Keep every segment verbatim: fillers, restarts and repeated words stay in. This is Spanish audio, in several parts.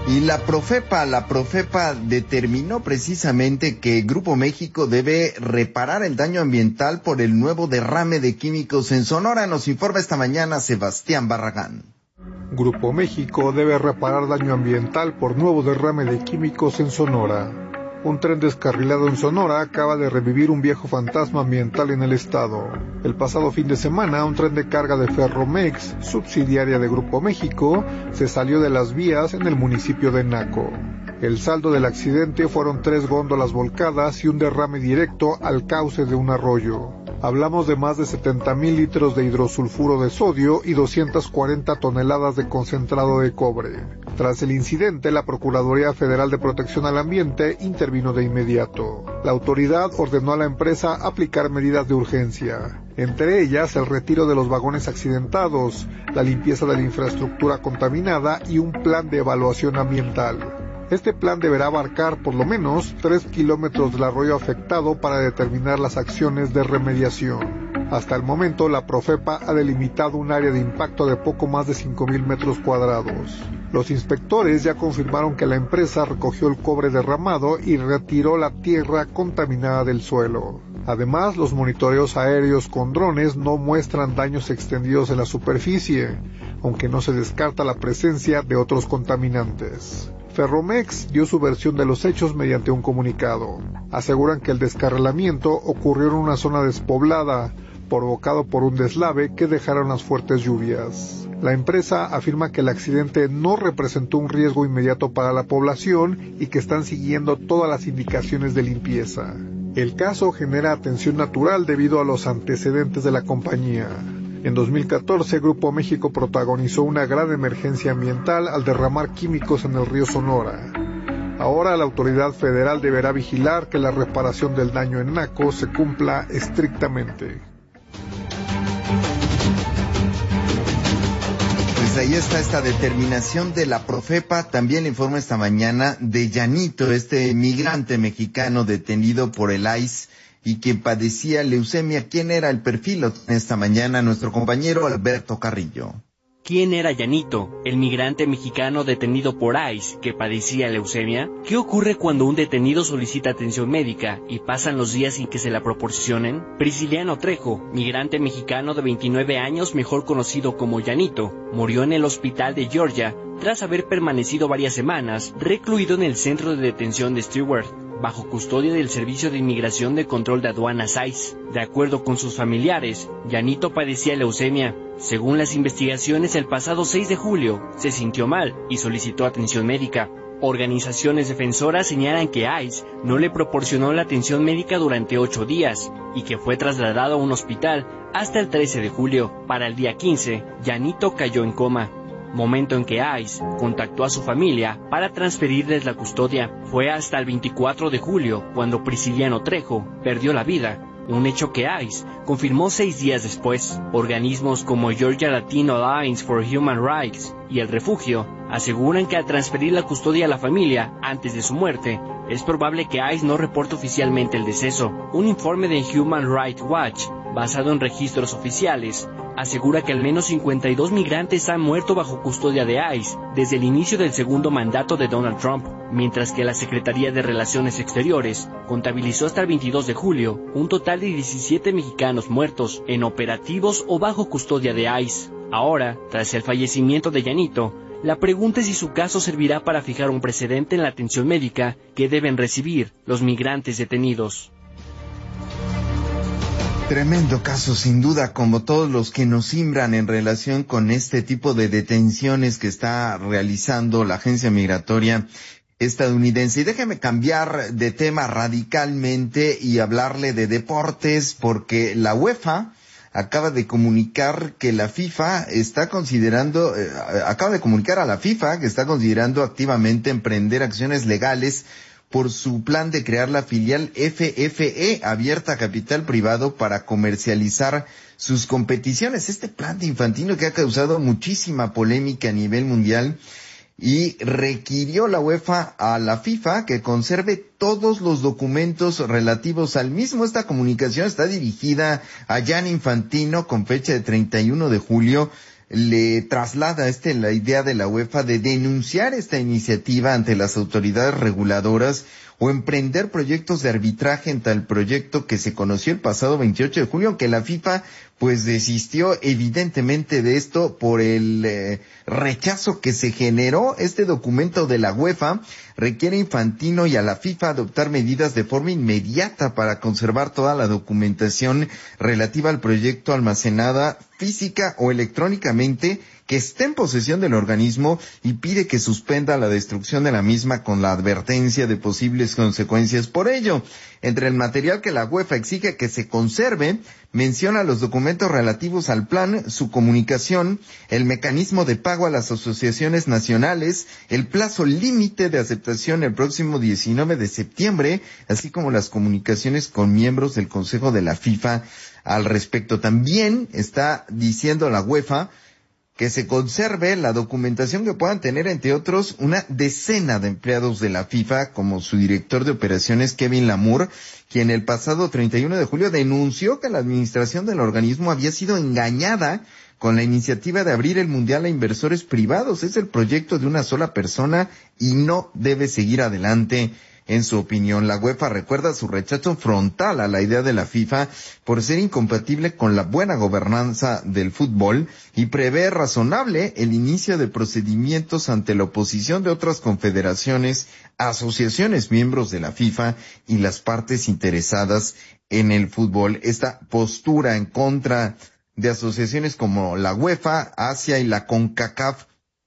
Y la Profepa, la Profepa determinó precisamente que Grupo México debe reparar el daño ambiental por el nuevo derrame de químicos en Sonora. Nos informa esta mañana Sebastián Barragán. Grupo México debe reparar daño ambiental por nuevo derrame de químicos en Sonora. Un tren descarrilado en Sonora acaba de revivir un viejo fantasma ambiental en el estado. El pasado fin de semana, un tren de carga de Ferromex, subsidiaria de Grupo México, se salió de las vías en el municipio de Naco. El saldo del accidente fueron tres góndolas volcadas y un derrame directo al cauce de un arroyo. Hablamos de más de setenta mil litros de hidrosulfuro de sodio y doscientas cuarenta toneladas de concentrado de cobre. Tras el incidente, la Procuraduría Federal de Protección al Ambiente intervino de inmediato. La autoridad ordenó a la empresa aplicar medidas de urgencia, entre ellas el retiro de los vagones accidentados, la limpieza de la infraestructura contaminada y un plan de evaluación ambiental. Este plan deberá abarcar por lo menos tres kilómetros del arroyo afectado para determinar las acciones de remediación. Hasta el momento, la Profepa ha delimitado un área de impacto de poco más de cinco mil metros cuadrados. Los inspectores ya confirmaron que la empresa recogió el cobre derramado y retiró la tierra contaminada del suelo. Además, los monitoreos aéreos con drones no muestran daños extendidos en la superficie, aunque no se descarta la presencia de otros contaminantes. Ferromex dio su versión de los hechos mediante un comunicado. Aseguran que el descarrilamiento ocurrió en una zona despoblada, provocado por un deslave que dejaron las fuertes lluvias. La empresa afirma que el accidente no representó un riesgo inmediato para la población y que están siguiendo todas las indicaciones de limpieza. El caso genera atención natural debido a los antecedentes de la compañía. En dos mil catorce, Grupo México protagonizó una gran emergencia ambiental al derramar químicos en el río Sonora. Ahora la autoridad federal deberá vigilar que la reparación del daño en Naco se cumpla estrictamente. Pues ahí está esta determinación de la Profepa. También informa esta mañana de Llanito, este migrante mexicano detenido por el I C E y que padecía leucemia. ¿Quién era el perfil? Esta mañana nuestro compañero Alberto Carrillo. ¿Quién era Llanito, el migrante mexicano detenido por I C E que padecía leucemia? ¿Qué ocurre cuando un detenido solicita atención médica y pasan los días sin que se la proporcionen? Prisciliano Trejo, migrante mexicano de veintinueve años, mejor conocido como Llanito, murió en el hospital de Georgia tras haber permanecido varias semanas recluido en el centro de detención de Stewart, bajo custodia del Servicio de Inmigración de Control de Aduanas I C E. De acuerdo con sus familiares, Llanito padecía leucemia. Según las investigaciones, el pasado seis de julio se sintió mal y solicitó atención médica. Organizaciones defensoras señalan que I C E no le proporcionó la atención médica durante ocho días y que fue trasladado a un hospital hasta el trece de julio. Para el día quince, Llanito cayó en coma, momento en que I C E contactó a su familia para transferirles la custodia. Fue hasta el veinticuatro de julio cuando Prisciliano Trejo perdió la vida, un hecho que I C E confirmó seis días después. Organismos como Georgia Latino Alliance for Human Rights y El Refugio aseguran que al transferir la custodia a la familia antes de su muerte, es probable que I C E no reporte oficialmente el deceso. Un informe de Human Rights Watch, basado en registros oficiales, asegura que al menos cincuenta y dos migrantes han muerto bajo custodia de I C E desde el inicio del segundo mandato de Donald Trump, mientras que la Secretaría de Relaciones Exteriores contabilizó hasta el veintidós de julio un total de diecisiete mexicanos muertos en operativos o bajo custodia de I C E. Ahora, tras el fallecimiento de Llanito, la pregunta es si su caso servirá para fijar un precedente en la atención médica que deben recibir los migrantes detenidos. Tremendo caso, sin duda, como todos los que nos simbran en relación con este tipo de detenciones que está realizando la agencia migratoria estadounidense. Y déjeme cambiar de tema radicalmente y hablarle de deportes, porque la UEFA acaba de comunicar que la FIFA está considerando, eh, acaba de comunicar a la FIFA que está considerando activamente emprender acciones legales por su plan de crear la filial F F E, abierta a capital privado, para comercializar sus competiciones. Este plan de Infantino que ha causado muchísima polémica a nivel mundial, y requirió la UEFA a la FIFA que conserve todos los documentos relativos al mismo. Esta comunicación está dirigida a Gianni Infantino con fecha de treinta y uno de julio. le traslada este la idea de la UEFA de denunciar esta iniciativa ante las autoridades reguladoras o emprender proyectos de arbitraje ante el proyecto que se conoció el pasado veintiocho de julio, aunque la FIFA pues desistió evidentemente de esto por el eh, rechazo que se generó. Este documento de la UEFA requiere a Infantino y a la FIFA adoptar medidas de forma inmediata para conservar toda la documentación relativa al proyecto almacenada física o electrónicamente que esté en posesión del organismo, y pide que suspenda la destrucción de la misma con la advertencia de posibles consecuencias por ello. Entre el material que la UEFA exige que se conserve, menciona los documentos relativos al plan, su comunicación, el mecanismo de pago a las asociaciones nacionales, el plazo límite de aceptación el próximo diecinueve de septiembre, así como las comunicaciones con miembros del Consejo de la FIFA al respecto. También está diciendo la UEFA que se conserve la documentación que puedan tener, entre otros, una decena de empleados de la FIFA, como su director de operaciones, Kevin Lamour, quien el pasado treinta y uno de julio denunció que la administración del organismo había sido engañada con la iniciativa de abrir el Mundial a inversores privados. Es el proyecto de una sola persona y no debe seguir adelante. En su opinión, la UEFA recuerda su rechazo frontal a la idea de la FIFA por ser incompatible con la buena gobernanza del fútbol y prevé razonable el inicio de procedimientos ante la oposición de otras confederaciones, asociaciones miembros de la FIFA y las partes interesadas en el fútbol. Esta postura en contra de asociaciones como la UEFA, Asia y la CONCACAF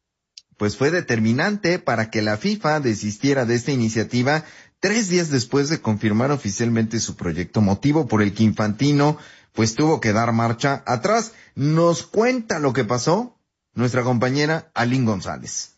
pues fue determinante para que la FIFA desistiera de esta iniciativa tres días después de confirmar oficialmente su proyecto, motivo por el que Infantino pues tuvo que dar marcha atrás. Nos cuenta lo que pasó nuestra compañera Aline González.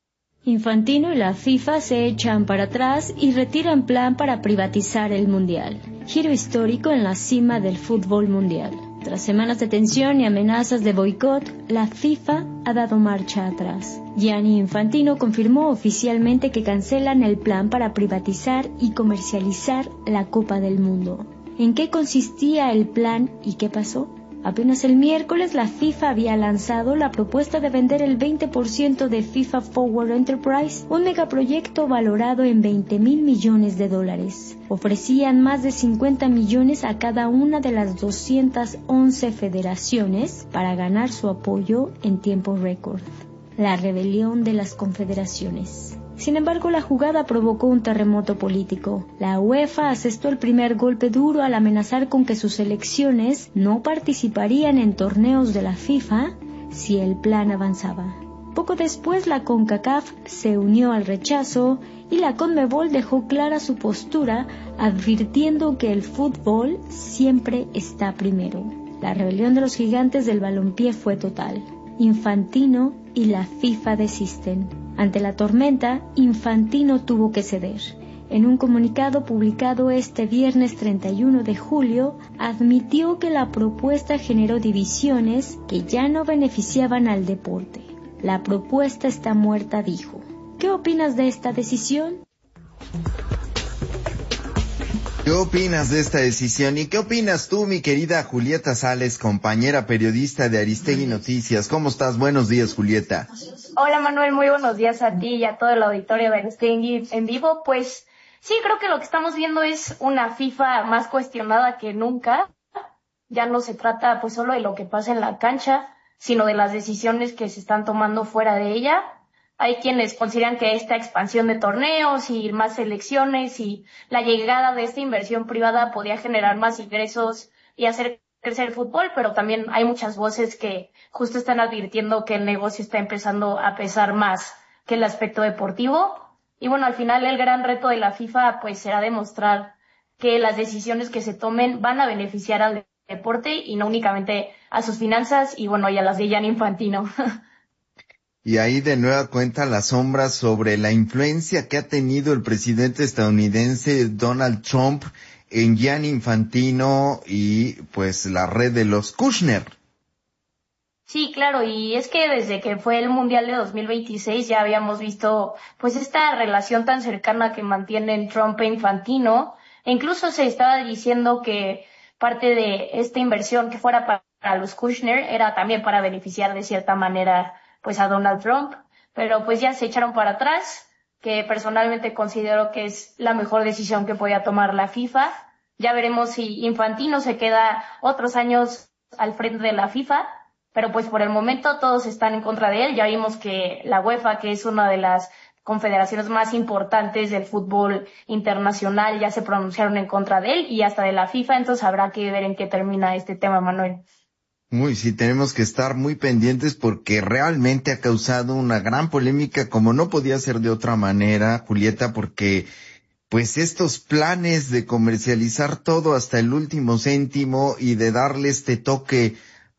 Infantino y la FIFA se echan para atrás y retiran plan para privatizar el Mundial. Giro histórico en la cima del fútbol mundial. Tras semanas de tensión y amenazas de boicot, la FIFA ha dado marcha atrás. Gianni Infantino confirmó oficialmente que cancelan el plan para privatizar y comercializar la Copa del Mundo. ¿En qué consistía el plan y qué pasó? Apenas el miércoles la FIFA había lanzado la propuesta de vender el veinte por ciento de FIFA Forward Enterprise, un megaproyecto valorado en veinte mil millones de dólares. Ofrecían más de cincuenta millones a cada una de las doscientas once federaciones para ganar su apoyo en tiempo récord. La rebelión de las confederaciones. Sin embargo, la jugada provocó un terremoto político. La UEFA asestó el primer golpe duro al amenazar con que sus selecciones no participarían en torneos de la FIFA si el plan avanzaba. Poco después, la CONCACAF se unió al rechazo y la CONMEBOL dejó clara su postura, advirtiendo que el fútbol siempre está primero. La rebelión de los gigantes del balompié fue total. Infantino y la FIFA desisten. Ante la tormenta, Infantino tuvo que ceder. En un comunicado publicado este viernes treinta y uno de julio, admitió que la propuesta generó divisiones que ya no beneficiaban al deporte. La propuesta está muerta, dijo. ¿Qué opinas de esta decisión? ¿Qué opinas de esta decisión? ¿Y qué opinas tú, mi querida Julieta Sales, compañera periodista de Aristegui Noticias? ¿Cómo estás? Buenos días, Julieta. Hola, Manuel, muy buenos días a ti y a todo el auditorio de Aristegui en vivo. Pues sí, creo que lo que estamos viendo es una FIFA más cuestionada que nunca. Ya no se trata pues solo de lo que pasa en la cancha, sino de las decisiones que se están tomando fuera de ella. Hay quienes consideran que esta expansión de torneos y más selecciones y la llegada de esta inversión privada podía generar más ingresos y hacer crecer el fútbol, pero también hay muchas voces que justo están advirtiendo que el negocio está empezando a pesar más que el aspecto deportivo. Y bueno, al final el gran reto de la FIFA pues será demostrar que las decisiones que se tomen van a beneficiar al deporte y no únicamente a sus finanzas y bueno, y a las de Gianni Infantino. Y ahí de nueva cuenta la sombra sobre la influencia que ha tenido el presidente estadounidense Donald Trump en Gianni Infantino y pues la red de los Kushner. Sí, claro, y es que desde que fue el Mundial de dos mil veintiséis ya habíamos visto pues esta relación tan cercana que mantienen Trump e Infantino, e incluso se estaba diciendo que parte de esta inversión que fuera para los Kushner, era también para beneficiar de cierta manera pues a Donald Trump, pero pues ya se echaron para atrás, que personalmente considero que es la mejor decisión que podía tomar la FIFA. Ya veremos si Infantino se queda otros años al frente de la FIFA, pero pues por el momento todos están en contra de él. Ya vimos que la UEFA, que es una de las confederaciones más importantes del fútbol internacional, ya se pronunciaron en contra de él y hasta de la FIFA, entonces habrá que ver en qué termina este tema, Manuel. Uy, sí, tenemos que estar muy pendientes porque realmente ha causado una gran polémica, como no podía ser de otra manera, Julieta, porque pues estos planes de comercializar todo hasta el último céntimo y de darle este toque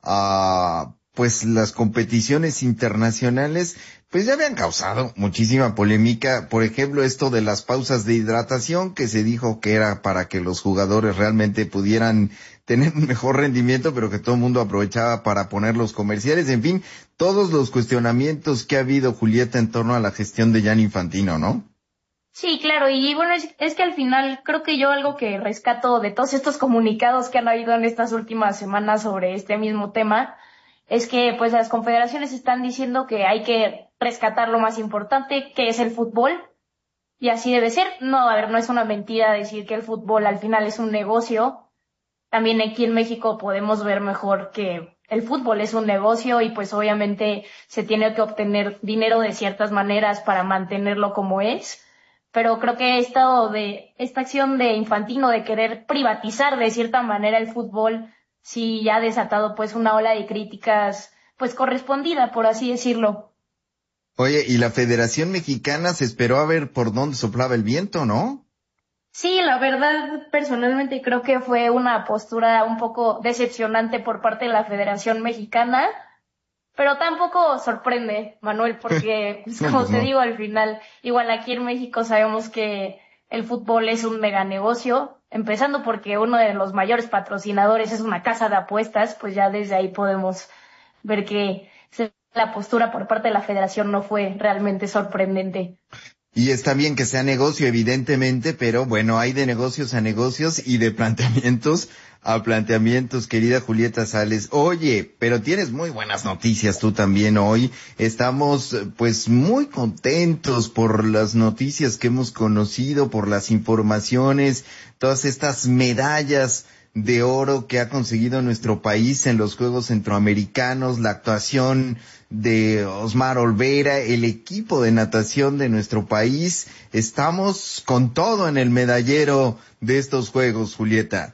a pues las competiciones internacionales, pues ya habían causado muchísima polémica. Por ejemplo, esto de las pausas de hidratación, que se dijo que era para que los jugadores realmente pudieran tener un mejor rendimiento, pero que todo el mundo aprovechaba para poner los comerciales. En fin, todos los cuestionamientos que ha habido, Julieta, en torno a la gestión de Gianni Infantino, ¿no? Sí, claro, y bueno, es, es que al final creo que yo algo que rescato de todos estos comunicados que han habido en estas últimas semanas sobre este mismo tema, es que pues las confederaciones están diciendo que hay que rescatar lo más importante, que es el fútbol, y así debe ser. No, a ver, no es una mentira decir que el fútbol al final es un negocio. También aquí en México podemos ver mejor que el fútbol es un negocio y pues obviamente se tiene que obtener dinero de ciertas maneras para mantenerlo como es. Pero creo que esta, de, esta acción de Infantino de querer privatizar de cierta manera el fútbol sí ya ha desatado pues una ola de críticas pues correspondida, por así decirlo. Oye, y la Federación Mexicana se esperó a ver por dónde soplaba el viento, ¿no? Sí, la verdad, personalmente creo que fue una postura un poco decepcionante por parte de la Federación Mexicana, pero tampoco sorprende, Manuel, porque, pues, No, como pues te no. digo, al final, igual aquí en México sabemos que el fútbol es un mega negocio, empezando porque uno de los mayores patrocinadores es una casa de apuestas, pues ya desde ahí podemos ver que la postura por parte de la Federación no fue realmente sorprendente. Y está bien que sea negocio, evidentemente, pero bueno, hay de negocios a negocios y de planteamientos a planteamientos, querida Julieta Sales. Oye, pero tienes muy buenas noticias tú también hoy. Estamos pues muy contentos por las noticias que hemos conocido, por las informaciones, todas estas medallas de oro que ha conseguido nuestro país en los Juegos Centroamericanos, la actuación de Osmar Olvera, el equipo de natación de nuestro país. Estamos con todo en el medallero de estos Juegos, Julieta.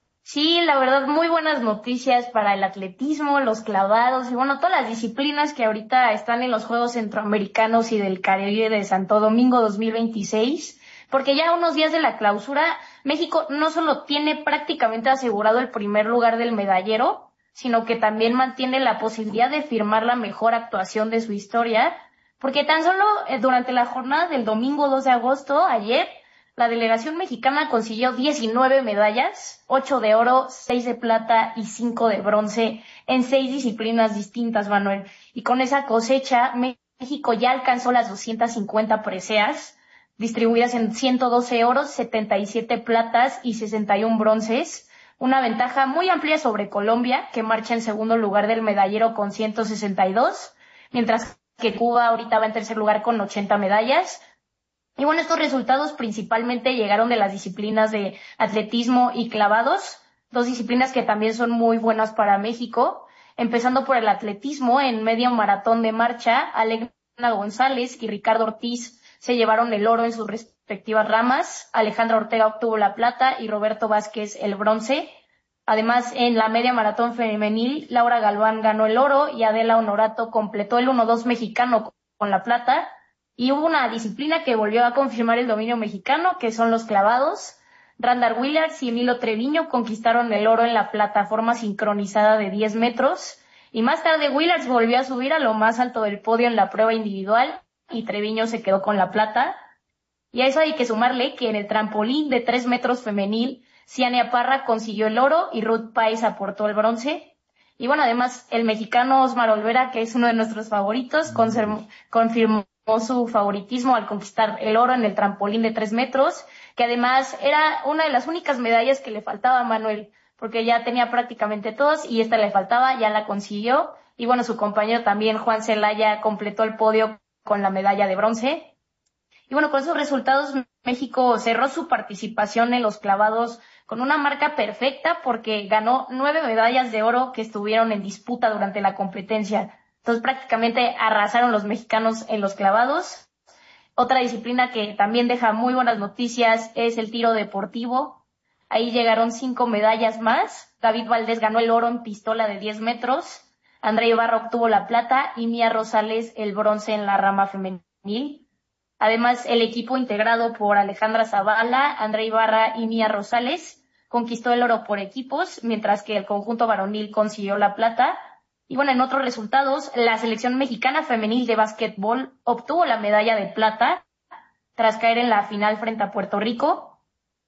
Sí, la verdad, muy buenas noticias para el atletismo, los clavados y bueno, todas las disciplinas que ahorita están en los Juegos Centroamericanos y del Caribe de Santo Domingo dos mil veintiséis, porque ya a unos días de la clausura, México no solo tiene prácticamente asegurado el primer lugar del medallero, sino que también mantiene la posibilidad de firmar la mejor actuación de su historia, porque tan solo eh, durante la jornada del domingo dos de agosto, ayer, la delegación mexicana consiguió diecinueve medallas, ocho de oro, seis de plata y cinco de bronce en seis disciplinas distintas, Manuel. Y con esa cosecha, México ya alcanzó las doscientas cincuenta preseas, distribuidas en ciento doce oros, setenta y siete platas y sesenta y uno bronces, una ventaja muy amplia sobre Colombia, que marcha en segundo lugar del medallero con ciento sesenta y dos, mientras que Cuba ahorita va en tercer lugar con ochenta medallas. Y bueno, estos resultados principalmente llegaron de las disciplinas de atletismo y clavados, dos disciplinas que también son muy buenas para México. Empezando por el atletismo, en medio maratón de marcha, Alegna González y Ricardo Ortiz se llevaron el oro en sus respectivas ramas, Alejandra Ortega obtuvo la plata y Roberto Vázquez el bronce. Además, en la media maratón femenil, Laura Galván ganó el oro y Adela Honorato completó el uno dos mexicano con la plata. Y hubo una disciplina que volvió a confirmar el dominio mexicano, que son los clavados. Randall Williams y Emilio Treviño conquistaron el oro en la plataforma sincronizada de diez metros. Y más tarde Williams volvió a subir a lo más alto del podio en la prueba individual y Treviño se quedó con la plata. Y a eso hay que sumarle que en el trampolín de tres metros femenil, Ciania Parra consiguió el oro y Ruth Páez aportó el bronce. Y bueno, además el mexicano Osmar Olvera, que es uno de nuestros favoritos, conservó, confirmó su favoritismo al conquistar el oro en el trampolín de tres metros, que además era una de las únicas medallas que le faltaba a Manuel porque ya tenía prácticamente todos y esta le faltaba, ya la consiguió. Y bueno, su compañero también, Juan Celaya, completó el podio con la medalla de bronce. Y bueno, con esos resultados, México cerró su participación en los clavados con una marca perfecta porque ganó nueve medallas de oro que estuvieron en disputa durante la competencia. Entonces prácticamente arrasaron los mexicanos en los clavados. Otra disciplina que también deja muy buenas noticias es el tiro deportivo. Ahí llegaron cinco medallas más. David Valdés ganó el oro en pistola de diez metros. Andrea Ibarra obtuvo la plata y Mía Rosales el bronce en la rama femenil. Además, el equipo integrado por Alejandra Zavala, Andrea Ibarra y Mía Rosales conquistó el oro por equipos, mientras que el conjunto varonil consiguió la plata. Y bueno, en otros resultados, la selección mexicana femenil de básquetbol obtuvo la medalla de plata tras caer en la final frente a Puerto Rico.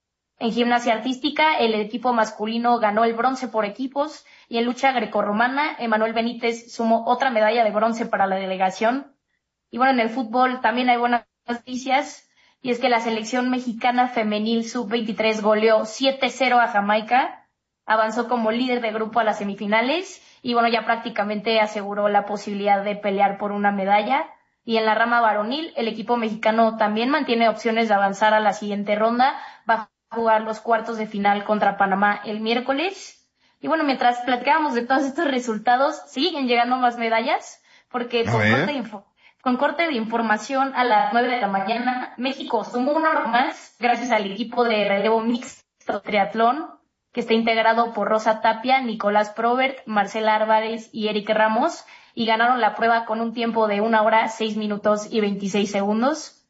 En gimnasia artística, el equipo masculino ganó el bronce por equipos y en lucha grecorromana, Emanuel Benítez sumó otra medalla de bronce para la delegación. Y bueno, en el fútbol también hay buenas noticias, y es que la selección mexicana femenil sub veintitrés goleó siete cero a Jamaica, avanzó como líder de grupo a las semifinales y bueno, ya prácticamente aseguró la posibilidad de pelear por una medalla. Y en la rama varonil, el equipo mexicano también mantiene opciones de avanzar a la siguiente ronda, va a jugar los cuartos de final contra Panamá el miércoles. Y bueno, mientras platicábamos de todos estos resultados, siguen llegando más medallas, porque con corte, de info, con corte de información a las nueve de la mañana, México sumó un oro más gracias al equipo de relevo mixto triatlón, que está integrado por Rosa Tapia, Nicolás Probert, Marcela Álvarez y Eric Ramos, y ganaron la prueba con un tiempo de una hora, seis minutos y veintiséis segundos.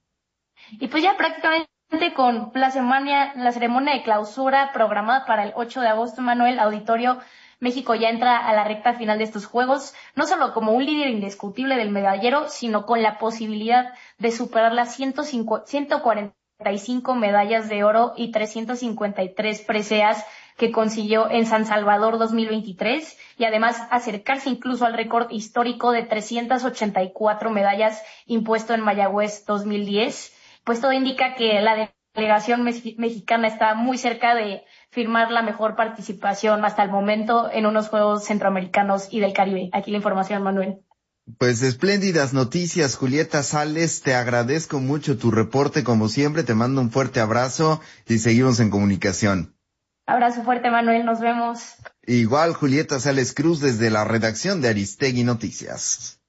Y pues ya prácticamente con la semana, la ceremonia de clausura programada para el ocho de agosto, Manuel, auditorio, México ya entra a la recta final de estos Juegos, no solo como un líder indiscutible del medallero, sino con la posibilidad de superar las ciento cuarenta y cinco medallas de oro y trescientas cincuenta y tres preseas que consiguió en San Salvador dos mil veintitrés, y además acercarse incluso al récord histórico de trescientas ochenta y cuatro medallas impuesto en Mayagüez dos mil diez. Pues todo indica que la delegación mexicana está muy cerca de firmar la mejor participación hasta el momento en unos Juegos Centroamericanos y del Caribe. Aquí la información, Manuel. Pues espléndidas noticias, Julieta Sales, te agradezco mucho tu reporte como siempre, te mando un fuerte abrazo y seguimos en comunicación. Abrazo fuerte, Manuel, nos vemos. Igual, Julieta Sales Cruz desde la redacción de Aristegui Noticias.